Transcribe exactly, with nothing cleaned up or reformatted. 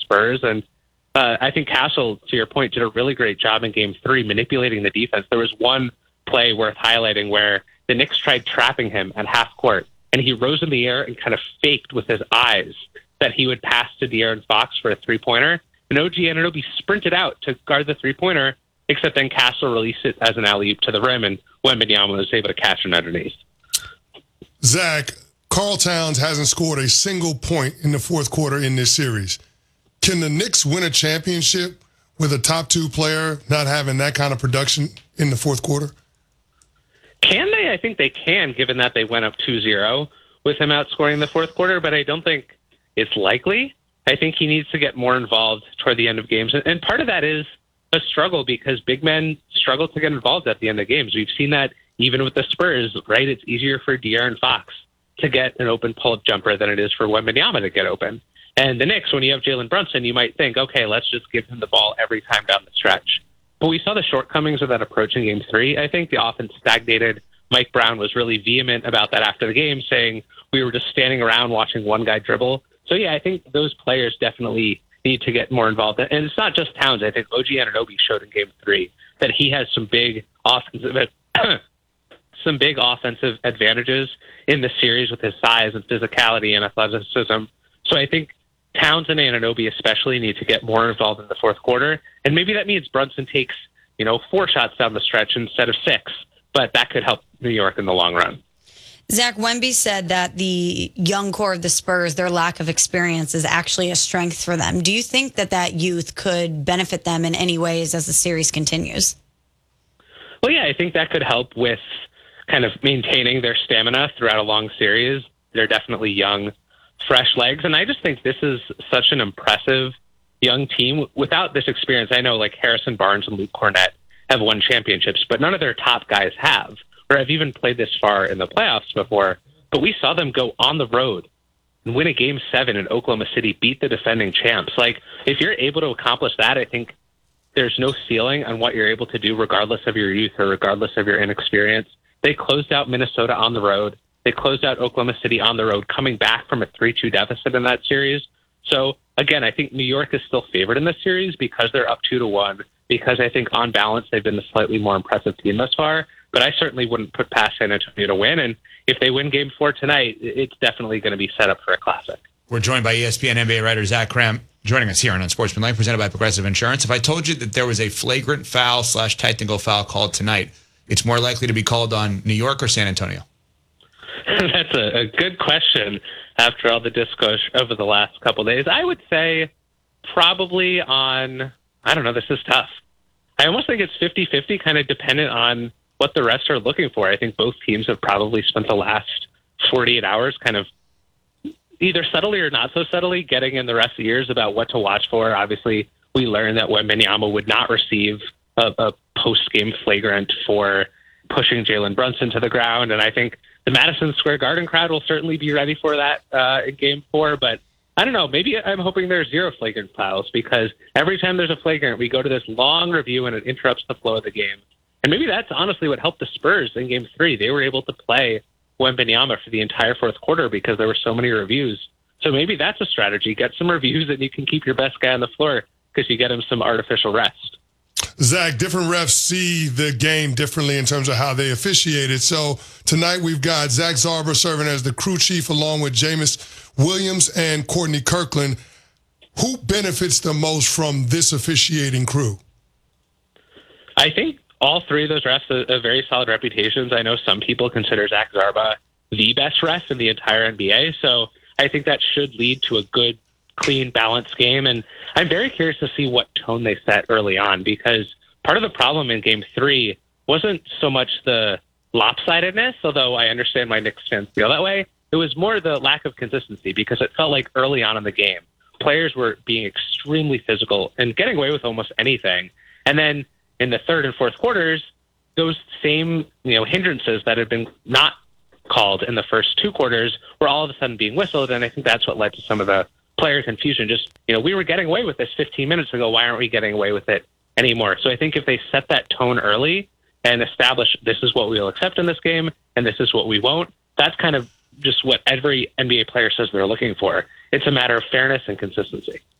Spurs. And uh, I think Castle, to your point, did a really great job in game three, manipulating the defense. There was one play worth highlighting where the Knicks tried trapping him at half court, and he rose in the air and kind of faked with his eyes that he would pass to De'Aaron Fox for a three-pointer. And O G Anunoby sprinted out to guard the three-pointer, except then Castle released it as an alley-oop to the rim, and Wembanyama was able to catch it underneath. Zach, Karl Towns hasn't scored a single point in the fourth quarter in this series. Can the Knicks win a championship with a top two player not having that kind of production in the fourth quarter? Can they? I think they can, given that they went up two zero with him outscoring in the fourth quarter, but I don't think it's likely. I think he needs to get more involved toward the end of games. And part of that is a struggle because big men struggle to get involved at the end of games. We've seen that even with the Spurs, right? It's easier for De'Aaron Fox to get an open pull-up jumper than it is for Wembanyama to get open. And the Knicks, when you have Jalen Brunson, you might think, okay, let's just give him the ball every time down the stretch. But we saw the shortcomings of that approach in game three. I think the offense stagnated. Mike Brown was really vehement about that after the game, saying we were just standing around watching one guy dribble. So, yeah, I think those players definitely need to get more involved. And it's not just Towns. I think O G Anunoby showed in game three that he has some big offensive some big offensive advantages in the series with his size and physicality and athleticism. So I think Towns and Anunoby especially need to get more involved in the fourth quarter. And maybe that means Brunson takes, you know, four shots down the stretch instead of six. But that could help New York in the long run. Zach, Wemby said that the young core of the Spurs, their lack of experience is actually a strength for them. Do you think that that youth could benefit them in any ways as the series continues? Well, yeah, I think that could help with kind of maintaining their stamina throughout a long series. They're definitely young, fresh legs. And I just think this is such an impressive young team. Without this experience, I know like Harrison Barnes and Luke Cornett have won championships, but none of their top guys have, or have even played this far in the playoffs before. But we saw them go on the road and win a game seven in Oklahoma City, beat the defending champs. Like, if you're able to accomplish that, I think there's no ceiling on what you're able to do regardless of your youth or regardless of your inexperience. They closed out Minnesota on the road. They closed out Oklahoma City on the road, coming back from a three two deficit in that series. So, again, I think New York is still favored in this series because they're up two to one, because I think on balance they've been the slightly more impressive team thus far. But I certainly wouldn't put past San Antonio to win. And if they win game four tonight, it's definitely going to be set up for a classic. We're joined by E S P N N B A writer Zach Kram, joining us here on Unsportsmanlike, presented by Progressive Insurance. If I told you that there was a flagrant foul slash technical foul called tonight, it's more likely to be called on New York or San Antonio? That's a, a good question after all the discourse over the last couple of days. I would say probably on, I don't know, this is tough. I almost think it's fifty-fifty, kind of dependent on what the refs are looking for. I think both teams have probably spent the last forty-eight hours kind of either subtly or not so subtly getting in the refs' ears about what to watch for. Obviously, we learned that Wembanyama would not receive a, a post-game flagrant for pushing Jalen Brunson to the ground, and I think the Madison Square Garden crowd will certainly be ready for that uh, in game four, but I don't know. Maybe I'm hoping there's zero flagrant fouls because every time there's a flagrant, we go to this long review and it interrupts the flow of the game. And maybe that's honestly what helped the Spurs in game three. They were able to play Wembanyama for the entire fourth quarter because there were so many reviews. So maybe that's a strategy. Get some reviews and you can keep your best guy on the floor because you get him some artificial rest. Zach, different refs see the game differently in terms of how they officiate it. So tonight we've got Zach Zarba serving as the crew chief along with Jameis Williams and Courtney Kirkland. Who benefits the most from this officiating crew? I think all three of those refs have, have very solid reputations. I know some people consider Zach Zarba the best ref in the entire N B A. So I think that should lead to a good, clean, balanced game. And I'm very curious to see what tone they set early on, because part of the problem in game three wasn't so much the lopsidedness, although I understand why Knicks fans feel that way. It was more the lack of consistency, because it felt like early on in the game, players were being extremely physical and getting away with almost anything. And then in the third and fourth quarters, those same, you know, hindrances that had been not called in the first two quarters were all of a sudden being whistled. And I think that's what led to some of the player confusion. Just, you know, we were getting away with this fifteen minutes ago. Why aren't we getting away with it anymore? So I think if they set that tone early and establish this is what we'll accept in this game and this is what we won't, that's kind of just what every N B A player says they're looking for. It's a matter of fairness and consistency.